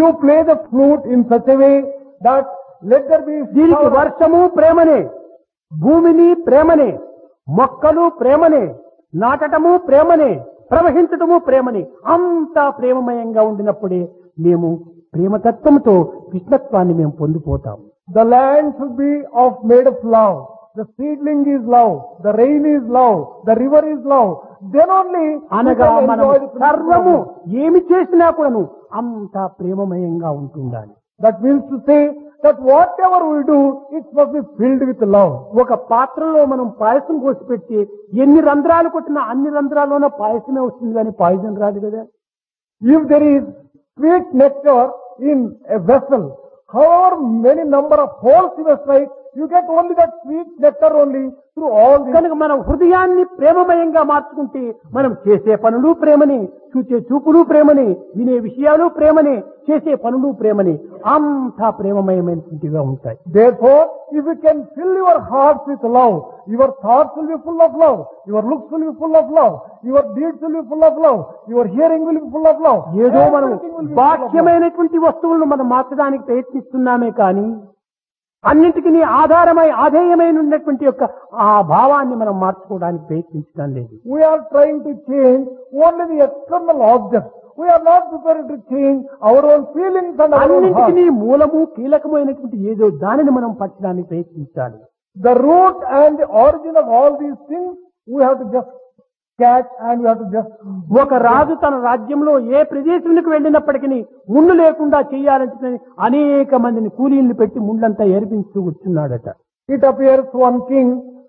You play the flute in such a way that let there be దీనికి వర్షము ప్రేమనే, భూమిని ప్రేమనే, మొక్కలు ప్రేమనే, నాటటము ప్రేమనే, ప్రవహించటము ప్రేమనే, అంతా ప్రేమమయంగా ఉండినప్పుడే మేము ప్రేమతత్వంతో కృష్ణత్వాన్ని మేము పొందిపోతాం. The land should be made of love. The seedling is love. The rain is love. The river is love. Then only అనగా we can మనం enjoy the సర్వము principle. ఏమి చేసినా కూడాను అంతా ప్రేమమయంగా ఉంటుండాలి. That means to say that whatever we do, it must be filled with love. ఒక పాత్రలో మనం పాయసం పోసి పెట్టి ఎన్ని రంధ్రాలు కొట్టినా అన్ని రంధ్రాల్లోనూ పాయసమే వస్తుంది కానీ పాయసం రాదు కదా. If there is sweet nectar in a vessel, however many number of holes you strike, you get only that sweet nectar only through all these. కనుక మనం హృదయాన్ని ప్రేమమయంగా మార్చుకుంటే మనం చేసే పనులు ప్రేమని, చూసే చూపులు ప్రేమని, వినే విషయాలు ప్రేమని, చేసే పనులు ప్రేమని, అంతా ప్రేమమయమైనటువంటిగా ఉంటాయి. Therefore, if you can fill your hearts with love, your thoughts will be full of love, your looks will be full of love, your deeds will be full of love, your hearing will be full of love. ఏదో మనం Everything will be full of love. బాహ్యమైనటువంటి వస్తువులను మనం మార్చడానికి ప్రయత్నిస్తున్నామే కానీ అన్నింటికి ఆధారమై ఆధేయమైన ఉన్నటువంటి యొక్క ఆ భావాన్ని మనం మార్చుకోవడానికి ప్రయత్నించడం లేదు. We are trying to change only the external objects. We are not prepared to change our own feelings and our own heart. అన్నింటికి మూలము కీలకమైనటువంటి ఏదో దానిని మనం పట్టడానికి ప్రయత్నించాలి. The root and the origin of all these things, we have to just catch and we have to just... ఒక రాజు తన రాజ్యంలో ఏ ప్రదేశానికి వెళ్ళినప్పటికీ ముళ్ళు లేకుండా చేయాలంటే అనేక మందిని కూలీలను పెట్టి ముళ్ళంతా ఏర్పించుతూ కూర్చున్నాడట. It appears one king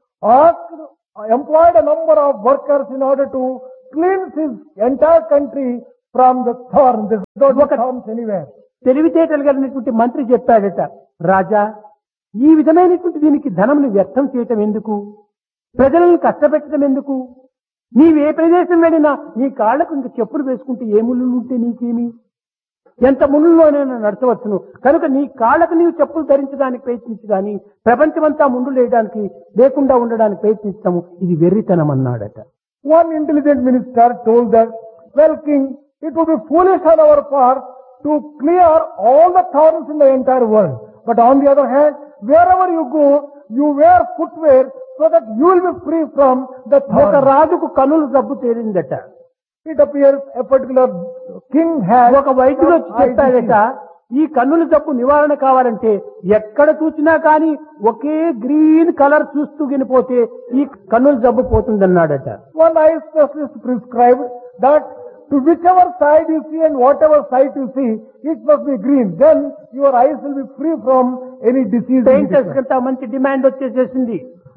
employed a number of workers in order to cleanse his entire country from the thorns. There is no thorns anywhere. తెలివితేటలు కలిగినటువంటి మంత్రి చెప్పాడట, రాజా ఈ విధమైనటువంటి దీనికి ధనమును వ్యర్థం చేయటం ఎందుకు, ప్రజలను కష్టపెట్టడం ఎందుకు, నీవే ప్రదేశం వెళ్ళినా నీ కాళ్లకు ఇంక చెప్పులు వేసుకుంటే ఏ ముళ్ళు ఉంటే నీకేమి, ఎంత ముళ్ళులోనైనా నడచవచ్చును, కనుక నీ కాళ్లకు నీవు చెప్పులు ధరించడానికి ప్రయత్నించు కానీ ప్రపంచమంతా ముండు లేకుండా ఉండడానికి ప్రయత్నిస్తాము, ఇది వెర్రితనం అన్నాడట. One intelligent minister told that, well, king, it would be foolish on our part to clear all the thorns in the entire world. But on the other hand, wherever you go, you wear footwear so that you will be free from the ఒక thorns. రాజుకు కన్నులు జబ్బు తేలిందట. It appears a particular king had... ఒక వైద్యుడు వచ్చి చెప్పాడట, ఈ కన్నుల జబ్బు నివారణ కావాలంటే ఎక్కడ చూసినా కానీ ఒకే గ్రీన్ కలర్ చూస్తూ గినిపోతే ఈ కన్నుల జబ్బు పోతుందన్నాడట. One eye specialist prescribed that to whichever side you see and whatever sight you see, it must be green. Then your eyes will be free from any disease. Painters కంతా మంచి demand వచ్చేసేసింది.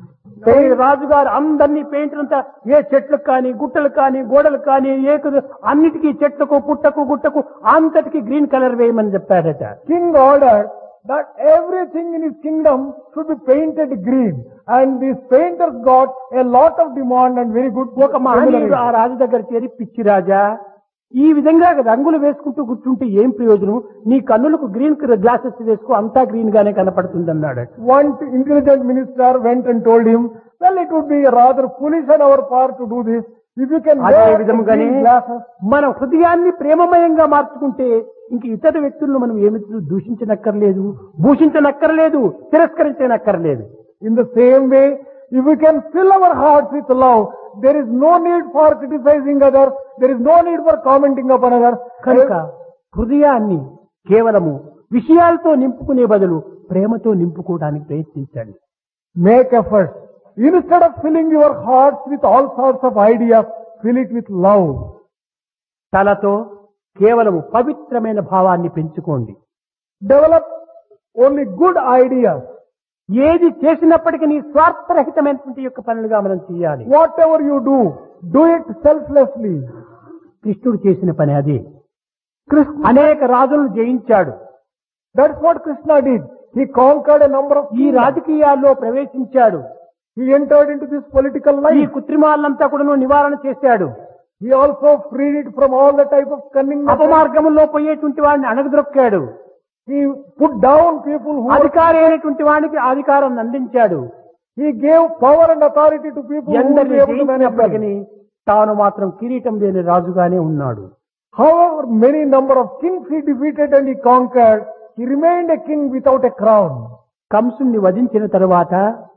రాజుగారు అందరినీ పెయింటర్లంతా ఏ చెట్లకు కానీ గుట్టలకు కానీ గోడలకు కానీ అన్నిటికీ చెట్లకు పుట్టకు గుట్టకు అంతటికి గ్రీన్ కలర్ వేయమని చెప్పాడట. King ordered that everything in his kingdom should be painted green, and these painters got a lot of demand and very good. ఒక మహనీయుడు ఆ రాజు దగ్గర చేరి, పిచ్చి రాజా ఈ విధంగా రంగులు వేసుకుంటూ కూర్చుంటే ఏం ప్రయోజనం, నీ కన్నులకు గ్రీన్ గ్లాసెస్ వేసుకో అంతా గ్రీన్ గానే కనపడుతుంది అన్నాడు. One intelligent minister went and told him, well, it would be rather foolish on our part to do this. If you can అదే wear విధంగానే green glasses. మన హృదయాన్ని ప్రేమమయంగా మార్చుకుంటే ఇంక ఇతర వ్యక్తులను మనం ఏమి దూషించనక్కర్లేదు, భూషించనక్కర్లేదు, తిరస్కరించనక్కర్లేదు. In the same way, if we can fill our hearts with love, there is no need for criticizing others, there is no need for commenting upon others. కనుక హృదయాన్ని కేవలము విషయాలతో నింపుకునే బదులు ప్రేమతో నింపుకోవడానికి ప్రయత్నించండి. Make effort. Instead of filling your hearts with all sorts of ideas, fill it with love. తలతో కేవలము పవిత్రమైన భావాన్ని పెంచుకోండి. Develop only good ideas. ఏది చేసినప్పటికీ నీ స్వార్థరహితమైనటువంటి యొక్క పనులుగా మనం చేయాలి. Whatever you do, do it selflessly. కృష్ణుడు చేసిన పని అదే. అనేక రాజులను జయించాడు. That's what Krishna did. He conquered a number of ఈ రాజకీయాల్లో ప్రవేశించాడు. He entered into this political ఈ life. కృత్రిమాలంతా కూడా నివారణ చేశాడు. He also freed it from all the type of cunning. అపమార్గంలో పోయేటువంటి వాడిని అణగద్రొక్కాడు. He put down people who అధికారి అయినటువంటి వాడికి అధికారం అందించాడు. He gave power and authority to people who were ఎందరిని able to manage them. జయించినప్పటికీ తాను మాత్రం కిరీటం లేని రాజుగానే ఉన్నాడు. However many number of kings he defeated and he conquered, he remained a king without a crown. కంసుని వధించిన తరువాత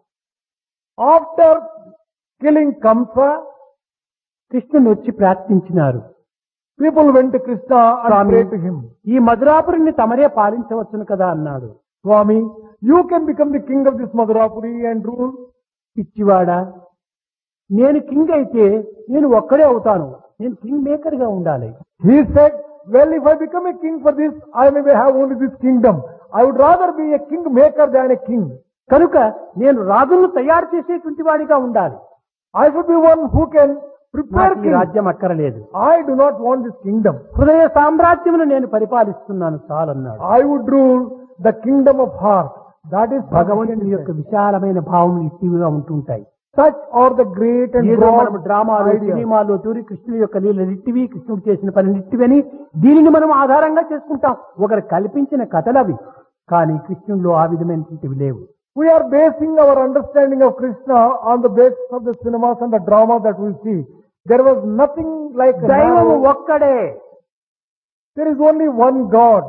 After killing Kamsa, కృష్ణుని వచ్చి ప్రార్థించినారు. people went to Krishna and Swami, prayed to him. ఈ మధురాపురిని తమరే పాలించవచ్చును కదా అన్నాడు. Swami, you can become the king of this Madhurapuri and rule. పిచ్చివాడా, నేను king అయితే నేను ఒక్కడే అవుతాను. నేను కింగ్ మేకర్ గా ఉండాలి. He said, well, if I become a king for this, I may have only this kingdom. I would rather be a king maker than a king. కనుక నేను రాజును తయారు చేసేటువంటి వాడిగా ఉండాలి. I should be one who can prepare నాకు ఈ king. రాజ్యం అక్కరలేదు. I do not want this kingdom. హృదయ సామ్రాజ్యమును నేను పరిపాలిస్తున్నాను చాలన్నాడు. I would rule the kingdom of heart. That is భగవంతుని యొక్క విశాలమైన భావములు ఇట్టివిగా ఉంటుంటాయి. Such are the great and ఏదో మనం broad డ్రామాలు ideas. సినిమాలు తూరి కృష్ణుడి యొక్క లీల నిట్టివి, కృష్ణుడు చేసిన పని నిట్టివని దీనిని మనం ఆధారంగా చేసుకుంటాం. ఒకరు కల్పించిన కథలవి, కానీ కృష్ణుడిలో ఆ విధమైనటువంటివి లేవు. We are basing our understanding of Krishna on the basis of the cinemas and the drama that we see. There was nothing like దైవము narrow. ఒక్కడే. There is only one God.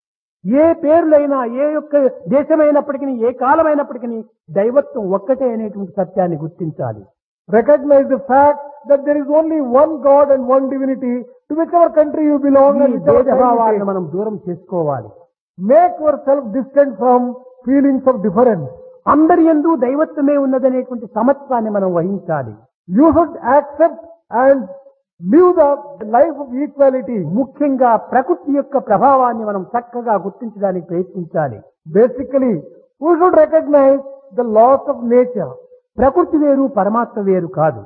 ఏ పేర్లైనా, ఏ యొక్క దేశమైనప్పటికీ, ఏ కాలమైనప్పటికీ దైవత్వం ఒక్కటే అనేటువంటి సత్యాన్ని గుర్తించాలి. Recognize the fact that there is only one God and one divinity to whichever country you belong ఈ and whichever time you భేదభావాలను take. మనం దూరం చేసుకోవాలి. Make yourself distant from feelings of difference. అందరి యందు దైవత్వమే ఉన్నదనేటువంటి సమత్వాన్ని మనం వహించాలి. You should accept and live the life of equality. ముఖ్యంగా ప్రకృతి యొక్క ప్రభావాన్ని మనం చక్కగా గుర్తించడానికి ప్రయత్నించాలి. Basically, we should recognize the laws of nature. ప్రకృతి వేరు, పరమాత్మ వేరు కాదు.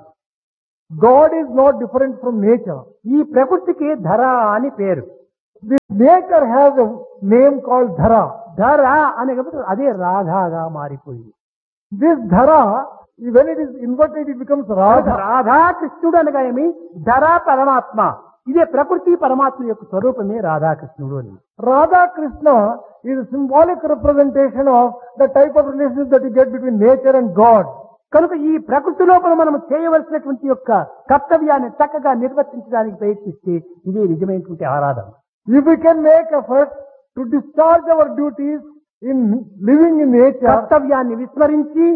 God is not different from nature. ఈ ప్రకృతికి ధర అని పేరు. This nature has a name called Dhara. ధర అనే అదే రాధాగా మారిపోయింది. This Dhara, when it is inverted, it becomes Radha. Radha కృష్ణుడు అనగా ఏమి? ధర పరమాత్మ. ఇదే ప్రకృతి పరమాత్మ యొక్క స్వరూపమే రాధాకృష్ణుడు అని. Radha Krishna is a symbolic representation of the type of relationship that you get between nature and God. కనుక ఈ ప్రకృతి లోపల మనం చేయవలసినటువంటి యొక్క కర్తవ్యాన్ని చక్కగా నిర్వర్తించడానికి ప్రయత్నిస్తే ఇదే నిజమైనటువంటి ఆరాధన. If we can make efforts to discharge our duties in living in nature, కర్తవ్యాన్ని విస్మరించి,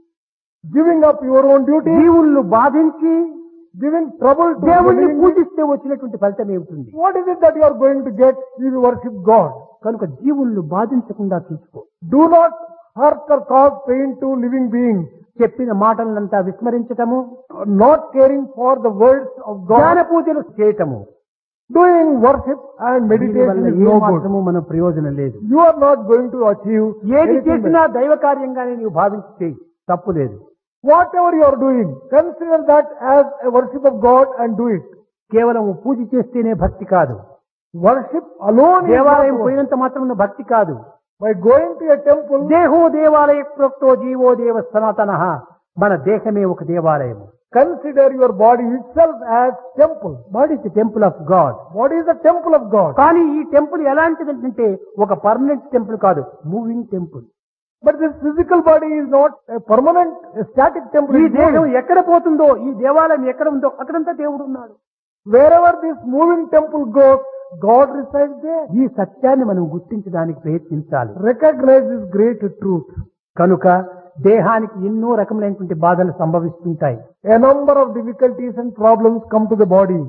giving up your own duties, జీవులను బాధించి, giving trouble to దేవుణ్ణి living, పూజిస్తే వచ్చినటువంటి ఫలితం ఏమిటి? what is it that you are going to get if you worship God? కనుక జీవులను బాధించకుండా చూసుకో. Do not hurt or cause pain to living beings. చెప్పిన మాటలంతా విస్మరించటము, Not caring for the words of జ్ఞాన God. పూజలు చేయటము, Doing worship and meditation దీనివల్ల is A no good. మాత్రము మన ప్రయోజనం లేదు. You are not going to achieve ఏది anything. చేసినా దైవ కార్యంగానే నీవు భావించి చేయి, తప్పు లేదు. Whatever you are doing, consider that as a worship of God and do it. కేవలం పూజ చేస్తేనే భక్తి కాదు. Worship alone is దేవాలయం not పోయినంత మాత్రం భక్తి కాదు. by going to a temple. దేహో దేవాలయ ప్రోక్తో జీవో దేవ సనాతన. మన దేహమే ఒక దేవాలయం. Consider your body itself as temple. What is the temple of God. What is the temple of God? కానీ ఈ టెంపుల్ ఎలాంటిదంటే ఒక పర్మనెంట్ టెంపుల్ కాదు, moving temple. But this physical body is not a permanent, a static temple. ఈ It దేహం moves. ఎక్కడ పోతుందో, ఈ దేవాలయం ఎక్కడ ఉందో అక్కడంతా దేవుడు ఉన్నాడు. Wherever this moving temple goes, God resides there. ఈ సత్యాన్ని మనం గుర్తించడానికి ప్రయత్నించాలి. Recognize this great truth. కనుక దేహానికి ఎన్నో రకములైనటువంటి బాధలు సంభవిస్తుంటాయి. A number of difficulties and problems come to the body.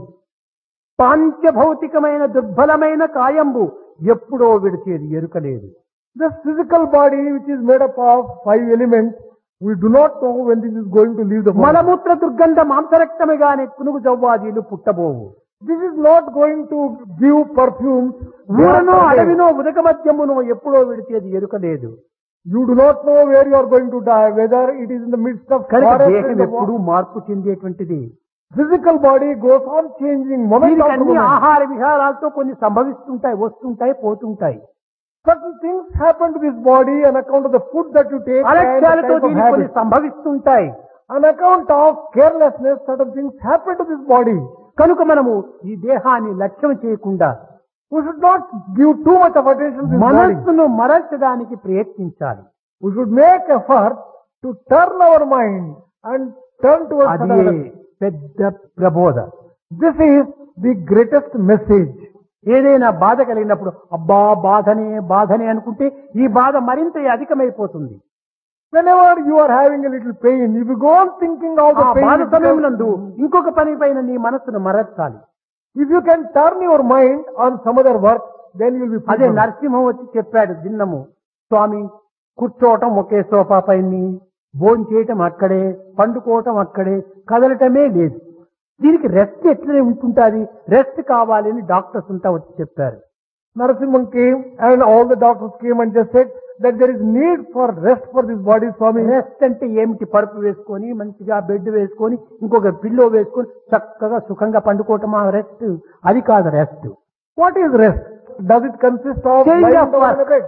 పాంచభౌతికమైన దుర్బలమైన కాయంబు ఎప్పుడో విడిచేది ఎరుకలేదు. This physical body, which is made up of 5 elements, we do not know when this is going to leave the body. మలమూత్ర దుర్గంధ మాంసరక్తముగానే పునుగు జవ్వాదీలు పుట్టబోవు. This is not going to give perfumes. ఊరనో అడవినో ఉదక మధ్యమునో ఎప్పుడో విడిచేది ఎరుకలేదు. You do not know where you are going to die, whether it is in the midst of కనుక forest దేహం and the ఎప్పుడూ మార్పు చెందేటువంటిది. physical body goes on changing moment దీనికి after అన్ని moment. ఆహార విహారాలతో కొన్ని సంభవిస్తుంటాయి, వస్తుంటాయి, పోతుంటాయి. Certain things happen to this body on account of the food that you take and the అలక్ష్యాలతో type of దీనికి కొన్ని habits. సంభవిస్తుంటాయి. On account of carelessness, certain things happen to this body. కనుక మనము ఈ దేహాన్ని లక్ష్యం చేయకుండా We should not give too much of attention to this body. మనస్సును మరల్చడానికి ప్రయత్నించాలి. We should make effort to turn our mind and turn towards అది another. పెద్ద ప్రబోధ. This is the greatest message. ఏదైనా బాధ కలిగినప్పుడు అబ్బా బాధనే అనుకుంటే ఈ బాధ మరింత అధికమైపోతుంది. Whenever you are having a little pain, if you go on thinking of the ఆ pain, బాధ it becomes- సమయమునందు ఇంకొక పని పైన నీ మనస్సును మరచాలి. if you can turn your mind on some other work, then you will be అదే fulfilled. Narasimham వచ్చి చెప్పాడు దిన్నము, స్వామి కూర్చోవటం ఒకే సోఫా పైని, భోజనం చేయటం అక్కడే, పండుకోవటం అక్కడే, కదలటమే లేదు. దీనికి రెస్ట్ ఎట్లనే ఉంటుంటాది, రెస్ట్ కావాలి అని డాక్టర్స్ అంతా వచ్చి చెప్పారు. Narasimhan came and all the doctors came and just said that there is need for rest for this body, Swami. Rest అంటే ఏమిటి? పరుపు వేసుకొని మంచిగా బెడ్ వేసుకొని ఇంకొక పిల్లో వేసుకొని చక్కగా సుఖంగా పండుకోవటమా రెస్ట్? అది కాదు rest. What is rest? Does it consist of Change lying of down work. on a bed?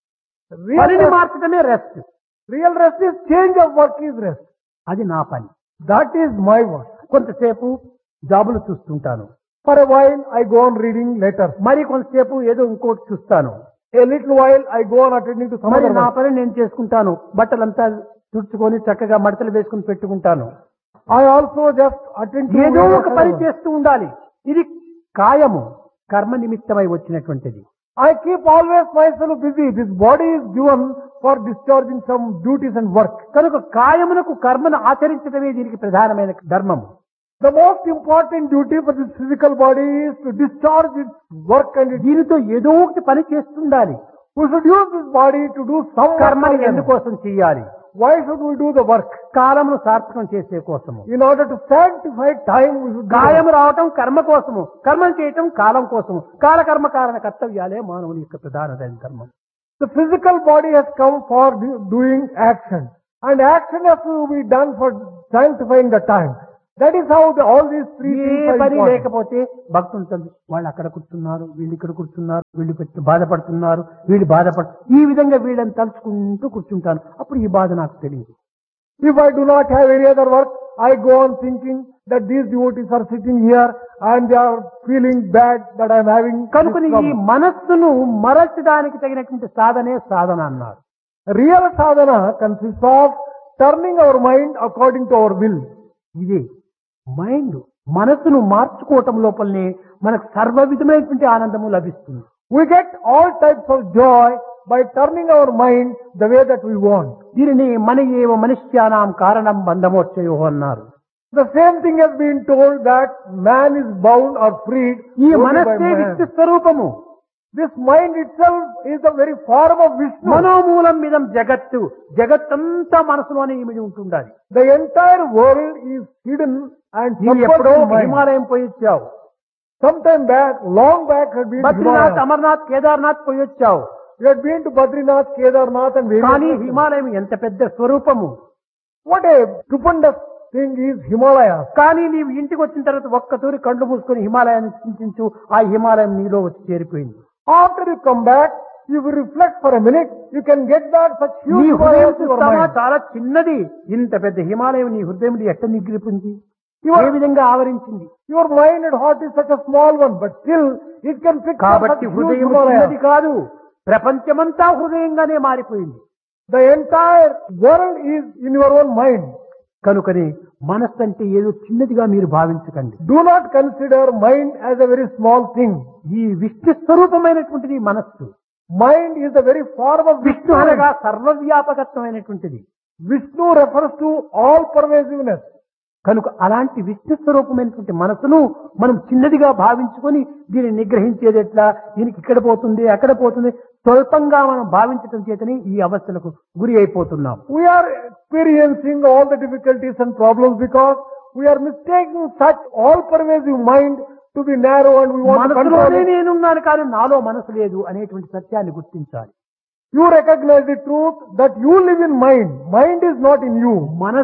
పనిని Real మార్చడమే rest. rest is change of work is rest. అది నా పని. That is my work. కొంతసేపు జాబులు చూస్తుంటాను, For a while I go on reading letters. మరి కొంతసేపు ఏదో ఇంకోటి చూస్తాను, A little while I go on attending to some మరి other నా work. పని నేను చేసుకుంటాను. బట్టలంతా తుడుచుకొని చక్కగా మడతలు వేసుకుని పెట్టుకుంటాను. I also just attend to ఏదో ఒక other పని work. చేస్తూ ఉండాలి. ఇది కాయము, కర్మ నిమిత్తమై వచ్చినటువంటిది. I keep always myself busy. This body is given for discharging some duties and work. కనుక కాయమునకు కర్మను ఆచరించడమే దీనికి ప్రధానమైన ధర్మము. The most important duty for this physical body is to discharge its work and its. దీనితో ఏదో ఒకటి పని చేస్తుండాలి. We should use this body to do some work. కర్మని for them. ఎందుకోసం చేయాలి? Why should we do the work? కాలమును సార్థకం చేసే కోసము. In order to sanctify time, we should do కాయము రావటం కర్మ కోసము, కర్మం చేయటం కాలం కోసము. కాలకర్మ కారణ కర్తవ్యాలే మానవుని యొక్క ప్రధానమైన ధర్మం. The physical body has come for doing action, and action has to be done for sanctifying the time. That is how all these three A things are పని important. లేకపోతే భక్తులు వాళ్ళు అక్కడ కూర్చున్నారు, వీళ్ళు ఇక్కడ కూర్చున్నారు, వీళ్ళు బాధపడుతున్నారు, వీళ్ళు ఈ విధంగా వీళ్ళని తలుచుకుంటూ కూర్చుంటాను. అప్పుడు ఈ బాధ నాకు తెలియదు. If I do not have any other work, I go on thinking that these devotees are sitting here and they are feeling bad that I am having this కనుకని ఈ problem. మనస్సును మరచడానికి తగినటువంటి సాధనే సాధన అన్నారు. Real sadhana consists of turning our mind according to our will. ఇది mind మనస్సును మార్చుకోవటం లోపలనే మనకు సర్వ విధమైనటువంటి ఆనందము లభిస్తుంది. We get all types of joy by turning our mind the way that we want. దీనిని మన ఏవ మనుష్యానాం కారణం బంధమోక్షయో అన్నారు. The same thing has been told that man is bound or freed ఈ only by మనస్సే man. విష్ణు స్వరూపము. This mind itself is the very form of Vishnu. మనోమూలం మీదం జగత్తు, జగత్తంతా మనసులోనే ఇమిడి ఉంటుండాలి. The entire world is hidden and నీవు ఎప్పుడో submerged in mind. హిమాలయం పోయి వచ్చావు, Sometime back, long back had been to Badrinath, Himalaya. Amarnath, Kedarnath పోయి వచ్చావు. You had been to Badrinath, Kedarnath and various కానీ places. హిమాలయం ఎంత పెద్ద స్వరూపము. What a stupendous thing is Himalaya. కానీ నీవు ఇంటికి వచ్చిన తర్వాత ఒక్కతూరి కళ్ళు మూసుకొని హిమాలయాన్ని చింతించు, ఆ హిమాలయం నీలో వచ్చి చేరిపోయింది. After you come back, if you reflect for a minute, you can get back such నీ huge హృదయం Himalayas in your చూస్తావా mind. చాలా చిన్నది, ఇంత పెద్ద హిమాలయం నీ హృదయంలో ఎట్ట నిగ్రిపింది, Your- ఏ విధంగా ఆవరించింది. Your mind and heart is such a small one, but still it can fix such కాబట్టి huge హృదయం Himalayas. చిన్నది కాదు, ప్రపంచమంతా హృదయంగానే మారిపోయింది. The entire world is in your own mind. కనుకని మనస్సు అంటే ఏదో చిన్నదిగా మీరు భావించకండి. Do not consider mind as a very small thing. ఈ విష్ణు స్వరూపమైనటువంటిది మనస్సు. Mind is the very form of Vishnu Vishnu. అనగా సర్వవ్యాపకత్వమైనటువంటిది. Vishnu refers to all pervasiveness. కనుక అలాంటి విష్ణు స్వరూపమైనటువంటి మనసును మనం చిన్నదిగా భావించుకొని దీన్ని నిగ్రహించేది ఎట్లా, దీనికి ఇక్కడ పోతుంది అక్కడ పోతుంది, స్వల్పంగా మనం భావించటం చేతని ఈ అవస్థలకు గురి అయిపోతున్నాం. We are experiencing all the difficulties and problems because we are mistaking such all-pervasive mind to be narrow and we want to control మనసులోనే it. నేనున్నాను కానీ నాలో మనసు లేదు అనేటువంటి సత్యాన్ని గుర్తించాలి. You recognize the truth that you live in mind. Mind is not in you.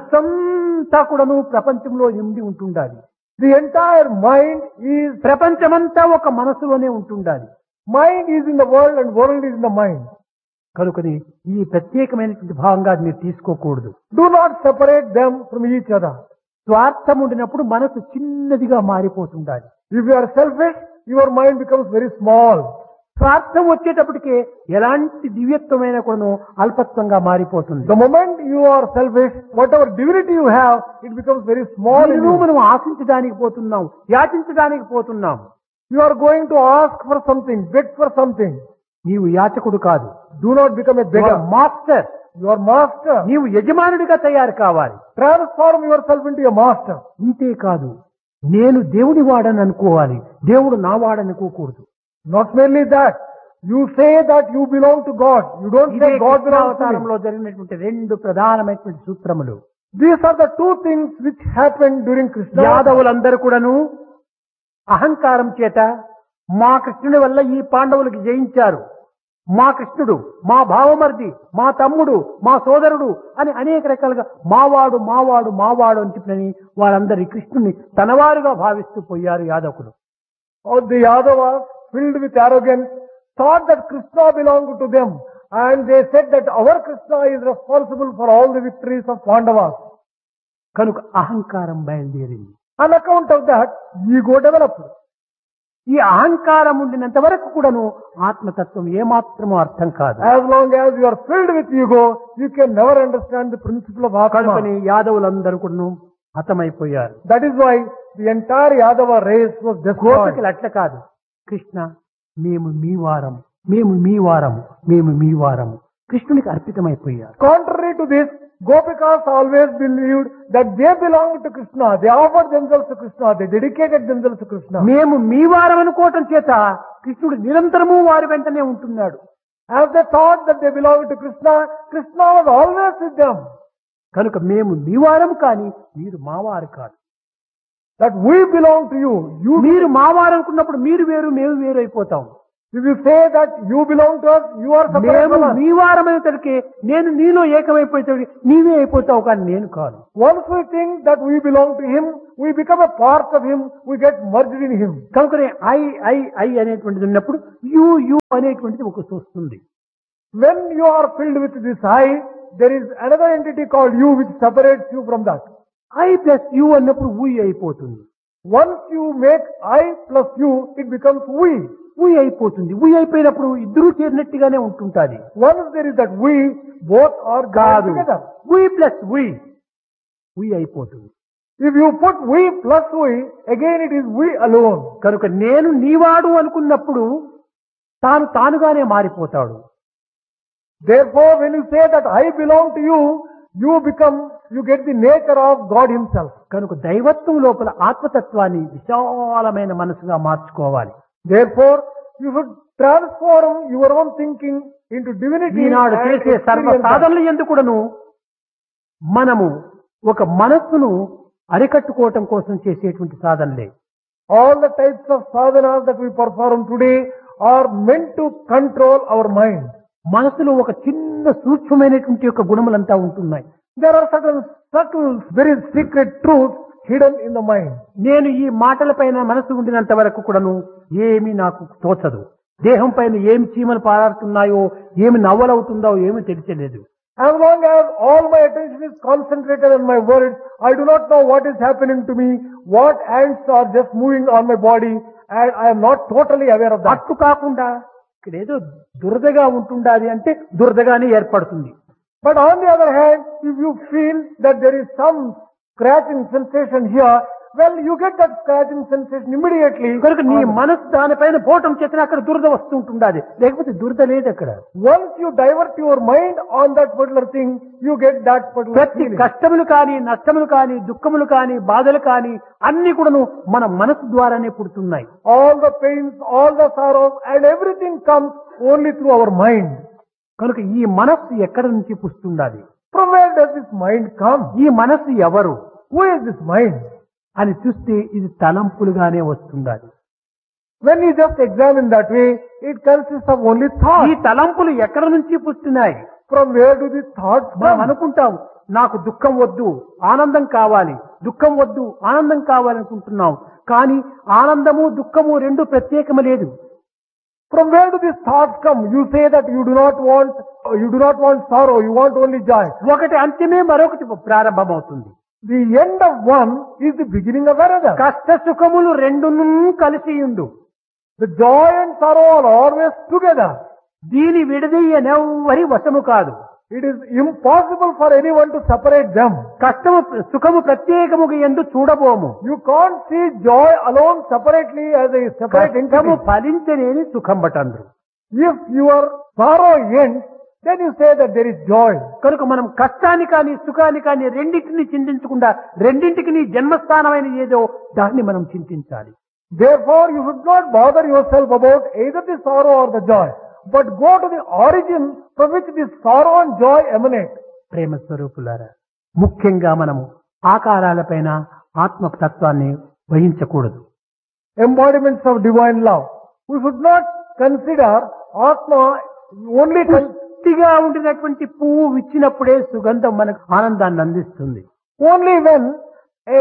మనసంతా కూడాను ప్రపంచంలో నిండి ఉంటుండాలి. The entire mind is, ప్రపంచమంతా ఒక మనసులోనే ఉంటుండాలి. mind is in the world and world is in the mind. కనుకని ఈ ప్రత్యేకమైనటువంటి భావంగా మీరు తీసుకోకూడదు. Do not separate them from each other. స్వార్థం ఉండినప్పుడు మనసు చిన్నదిగా మారిపోతుండాలి. If you are selfish, your mind becomes very small. స్వార్థం వచ్చేటప్పటికే ఎలాంటి దివ్యత్వమైన కూడా అల్పత్వంగా మారిపోతుంది. The moment you are selfish, whatever divinity you have, it becomes very small in దీనిని you. మనం ఆశించడానికి పోతున్నాం, యాచించడానికి పోతున్నాం. You are going to ask for something, beg for something. నీవు యాచకుడు కాదు, Do not become a beggar. Master. You are master. నీవు యజమానుడిగా తయారు కావాలి. Transform yourself into a master. ఇంతే కాదు, నేను దేవుడి వాడని అనుకోవాలి, దేవుడు నా వాడనుకోకూడదు. Not merely that. You say that you belong to God. You don't ఇదే say God belongs to me. అవతారంలో జరిగినటువంటి రెండు ప్రధానమైనటువంటి సూత్రములు. These are the two things which happened during Krishna. యాదవులందరూ కూడాను అహంకారం చేత మా కృష్ణుడి వల్ల ఈ పాండవులకు జయించారు, మా కృష్ణుడు, మా భావమర్ది, మా తమ్ముడు, మా సోదరుడు అని అనేక రకాలుగా మావాడు మావాడు మావాడు అని చెప్పినని వారందరి కృష్ణుని తనవారుగా భావిస్తూ పోయారు యాదవులు. Or the Yadavas, filled with arrogance, thought that Krishna belonged to them, and they said that our Krishna is responsible for all the victories of Pandavas. కనుక అహంకారం బయలుదేరింది. On account of that, ego developed. ఈ అహంకారం ఉండినంత వరకు కూడాను ఆత్మతత్వం ఏమాత్రమూ అర్థం కాదు. As long as you are filled with ego, you can never understand the principle of కనుకని Atma. యాదవులందరూ కూడాను హతమైపోయారు. That is why the entire Yadava race was destroyed. గోపికలు అట్ల కాదు, కృష్ణ మేము మీ వారం, మేము మీ వారం, మేము మీ వారం కృష్ణునికి అర్పితమైపోయారు. Contrary to this, Gopikas always believed that they belonged to Krishna. They offered themselves to Krishna. They dedicated themselves to Krishna. మేము మీ వారం అనుకోవటం చేత కృష్ణుడు నిరంతరము వారి వెంటనే ఉంటున్నాడు. As they thought that they belonged to Krishna, Krishna was always with them. కనుక మేము మీ వారం కానీ మీరు మావారు కాదు. That we belong to you. మీరు మావారు అనుకున్నప్పుడు మీరు వేరు మేము వేరు అయిపోతాం. If you say that you belong to us, you are separate మేము from us. మీ వారమైనసరికి నేను నీలో ఏకమైపోయేసరికి నీవే అయిపోతావు కానీ నేను కాదు. Once we think that we belong to him, we become a part of him, we get merged in him. కనుకనే I I I అనేటువంటిది ఉన్నప్పుడు యు యు అనేటువంటిది ఒకటి వస్తుంది. When you are filled with this I, there is another entity called you which separates you from that. I plus you అన్నప్పుడు ఊ అయిపోతుంది. Once you make I plus you, it becomes we. ఊ అయిపోతుంది. ఊ అయిపోయినప్పుడు ఇద్దరూ చేరినట్టుగానే ఉంటుంటాది. Once there is that we, both are కాదు, gathered together. ఊ ప్లస్ ఊ అయిపోతుంది. If you put we plus we, again it is we alone. కనుక నేను నీవాడు అనుకున్నప్పుడు తాను తానుగానే మారిపోతాడు. Therefore, when you say that I belong to you, you get the nature of God himself. కనుక దైవత్వం లోపల ఆత్మతత్వాన్ని విశాలమైన మనసుగా మార్చుకోవాలి. Therefore, you should transform your own thinking into divinity. Eenadu and చేసే సర్వ experience that. సాధనలు ఎందుకు కూడాను మనము ఒక మనస్సును అరికట్టుకోవటం కోసం చేసేటువంటి సాధనలే. All the types of sadhanas that we perform today are meant to control our mind. మనసులో ఒక చిన్న సూక్ష్మమైనటువంటి యొక్క గుణములంతా ఉంటున్నాయి. There are certain subtle, very secret truths hidden in the mind. నేను ఈ మాటలపైన మనసు ఉండినంత వరకు కూడాను ఏమీ నాకు తోచదు. దేహం పైన ఏమి చీమలు పారాడుతున్నాయో, ఏమి నవ్వలవుతుందో ఏమీ తెలియలేదు. As long as all my attention is concentrated on my words, I do not know what is happening to me, what ants are just moving on my body, and I am not totally aware of that. అట్టు కాకుండా ఇక్కడ ఏదో దురదగా ఉంటుండాలి అంటే దురదగానే ఏర్పడుతుంది. But on the other hand, if you feel that there is some scratching sensation here, well, you get that scratching sensation immediately. కనుక నీ మనసు దానిపైన పోవటం చేత అక్కడ దురద వస్తుంటుండాలి, లేకపోతే దురద లేదు అక్కడ. Once you divert your mind on that particular thing, you get that particular ప్రతి feeling. కష్టములు కానీ, నష్టములు కానీ, దుఃఖములు కానీ, బాధలు కానీ అన్ని కూడాను మన మనసు ద్వారానే పుడుతున్నాయి. All the pains, all the sorrows, and everything comes only through our mind. కనుక ఈ మనస్సు ఎక్కడి నుంచి పుస్తుండాలి? From where does this mind come? ఈ మనస్సు ఎవరు Who is this mind? అని చూస్తే ఇది తలంపులుగానే వస్తుండాలి. When you just examine that way, it consists of only ఈ thoughts. తలంపులు ఎక్కడి నుంచి పుస్తున్నాయి? From where do these thoughts మనం come? అనుకుంటాం నాకు దుఃఖం వద్దు ఆనందం కావాలి, దుఃఖం వద్దు ఆనందం కావాలనుకుంటున్నాం. కానీ ఆనందము దుఃఖము రెండు ప్రత్యేకము లేదు. From where do these thoughts come? You say that you do not want sorrow, you want only joy. ఒకటి అంత్యమే, మరొకటి ప్రారంభమవుతుంది. The end of one is the beginning of another. కష్ట సుఖములు రెండును కలిసి ఉండు. The joy and sorrow are always together. దీని విడదీయనెవ్వరి వశము కాదు. It is impossible for anyone to separate them. కష్టము సుఖము ప్రత్యేకముగా ఎందు చూడబోము. You can't see joy alone separately as a separate కష్టము entity. ఫలించనేది సుఖం బటండ్రు. If your sorrow ends, then you say that there is joy. కనుక మనం కష్టాన్ని కానీ సుఖాన్ని కానీ రెండింటిని చింతించకుండా రెండింటికి నీ జన్మస్థానమైన ఏదో దాన్ని మనం చింతించాలి. Therefore, you should not bother yourself about either the sorrow or the joy, but go to the origin from which this sorrow and joy emanate. ప్రేమ స్వరూపులారా, ముఖ్యంగా మనము ఆకారాలపైన ఆత్మతత్వాన్ని వహించకూడదు. Embodiments of divine love. We should not consider Atma only పుష్టిగా ఉండినటువంటి పువ్వు విచ్చినప్పుడే సుగంధం మనకు ఆనందాన్ని అందిస్తుంది. only when a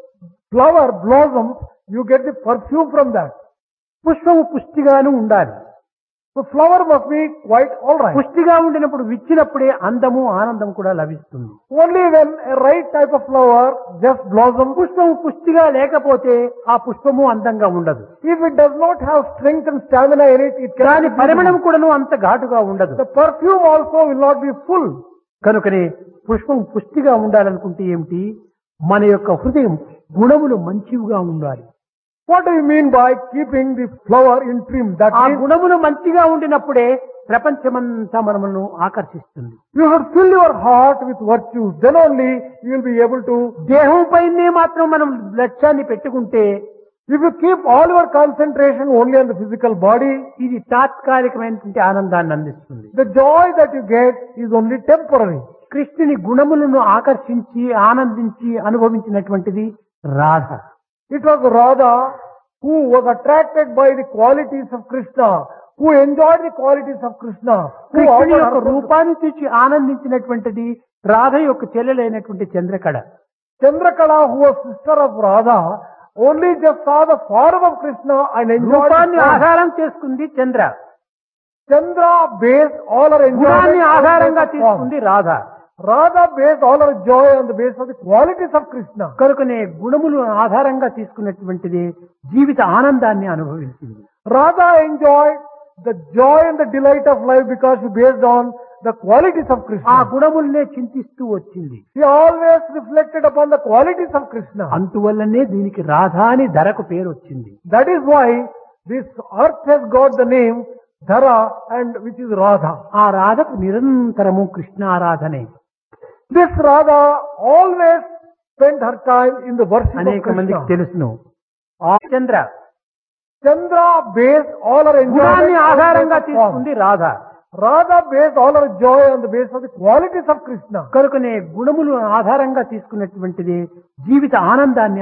flower blossoms, you get the perfume from that. పుష్పము పుష్టిగాను ఉండాలి. The flower must be quite alright. పుష్టిగా ఉండినప్పుడు విచ్చినప్పుడే అందము ఆనందం కూడా లభిస్తుంది. Only when a right type of flower just blossoms. పుష్పము పుష్టిగా లేకపోతే ఆ పుష్పము అందంగా ఉండదు. If it does not have strength and stamina in it, it దాని cannot be పరిమళం beautiful. కూడాను అంత ఘాటుగా ఉండదు. The perfume also will not be full. కనుకనే పుష్పం పుష్టిగా ఉండాలనుకుంటే ఏమిటి? మన యొక్క హృదయం గుణములు మంచివిగా ఉండాలి. What do you mean by keeping the flower in trim? That ఆ means గుణములు మంచిగా ఉండినప్పుడే ప్రపంచమంతా మనమును ఆకర్షిస్తుంది. you should fill your heart with virtues. Then only you will be able to. దేహం పైనే మాత్రం మనం లక్ష్యాన్ని పెట్టుకుంటే If you keep all your concentration only on the physical body, ఇది తాత్కాలికమైనటువంటి ఆనందాన్ని అందిస్తుంది. the joy that you get is only temporary. కృష్ణుని గుణములను ఆకర్షించి ఆనందించి అనుభవించినటువంటిది Radha. It was Radha who was attracted by the qualities of Krishna, who enjoyed the qualities of Krishna, who కృష్ణుని offered యొక్క herself to రూపాన్ని చూసి ఆనందించినటువంటిది రాధ యొక్క చెల్లెలైనటువంటి Chandrakala. Chandrakala, who was sister of Radha, only just saw the form of Krishna and enjoyed రూపాన్ని the form. ఆధారం చేసుకుంది చంద్ర, Chandra based all her గుణాన్ని enjoyment on ఆధారంగా the form. తీసుకుంది Radha. Radha based all her joy on the basis of the qualities of Krishna. కనుకనే గుణములు ఆధారంగా తీసుకున్నటువంటిది జీవిత ఆనందాన్ని అనుభవించింది. Radha enjoyed the joy and the delight of life because she based on the qualities of ఆ Krishna. గుణములనే చింతిస్తూ వచ్చింది. She always reflected upon the qualities of Krishna. అందువల్లనే దీనికి రాధ అని ధరకు పేరు వచ్చింది. That is why this earth has got the name Dhara, and which is Radha. ఆ రాధకు నిరంతరము Krishna ఆరాధనే. This Radha always spent her time in the worship of అనేక మందికి Krishna. తెలుసును. ఆ చంద్ర Chandra based all her enjoyment గుణాన్ని on the ఆధారంగా basis of form. తీసుకుంది Radha. Radha based all her joy on the basis of the qualities of Krishna. కనుకనే గుణములు ఆధారంగా తీసుకున్నటువంటిది జీవిత ఆనందాన్ని